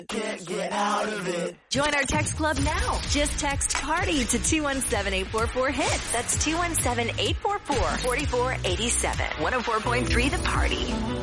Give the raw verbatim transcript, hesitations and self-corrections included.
Can't get out of it. Join our text club now. Just text PARTY to two one seven, eight four four, HIT. That's two one seven, eight four four, four four eight seven. one oh four point three The Party.